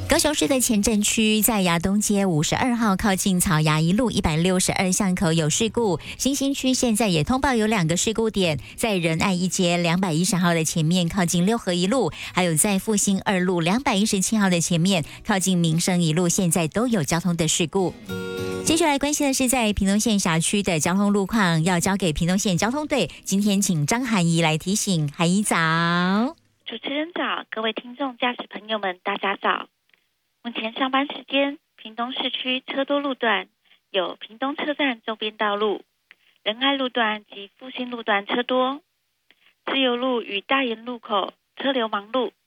高雄市的前镇区在亚东街52号靠近草衙一路162巷口有事故，新兴区现在也通报有2个事故点，在仁爱一街210号的前面靠近六合一路，还有在复兴2路217号的前面靠近民生一路，现在都有交通的事故。接下来关心的是在屏东县辖区的交通路况，要交给屏东县交通队。今天请张涵怡来提醒。涵怡早。 主持人早，各位听众驾驶朋友们大家早。目前上班时间，屏东市区车多路段有屏东车站周边道路、仁爱路段及复兴路段车多，自由路与大研路口车流忙碌，